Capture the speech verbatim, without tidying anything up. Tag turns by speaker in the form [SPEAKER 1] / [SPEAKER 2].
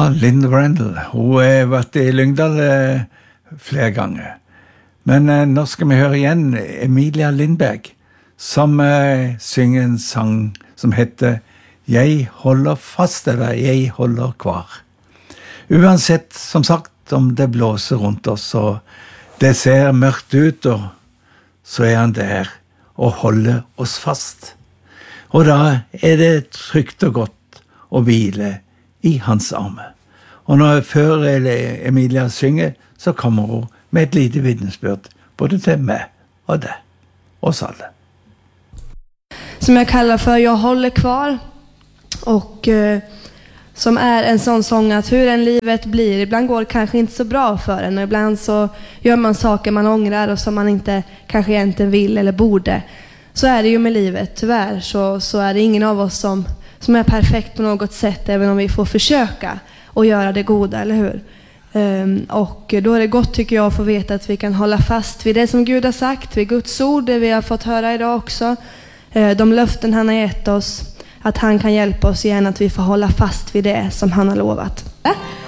[SPEAKER 1] Ja, Linda Brendel. Hun har vært i Lyngdal eh, flere ganger. Men eh, nå skal vi høre igjen Emilia Lindberg, som eh, synger en sang som heter «Jeg holder fast», eller «Jeg holder kvar». Uansett, som sagt, om det blåser rundt oss, og det ser mørkt ut, og så er han der og holder oss fast. Og da er det trygt og godt å hvile i hans arme. Og når før Emilia synger, så kommer hun med et lite vittnesbörd både till mig och det, oss alla.
[SPEAKER 2] Som jag kallar för Jag håller kvar, och eh, som är en sån sång att hur en livet blir, ibland går det kanske inte så bra för en, och ibland så gör man saker man ångrar och som man inte kanske egentligen vill eller borde. Så är det ju med livet, tyvärr så, så är det ingen av oss som, som är perfekt på något sätt, även om vi får försöka och göra det goda, eller hur? Um, och då är det gott, tycker jag, att få veta att vi kan hålla fast vid det som Gud har sagt, vid Guds ord, det vi har fått höra idag också. Uh, de löften han har gett oss, att han kan hjälpa oss igen, att vi får hålla fast vid det som han har lovat.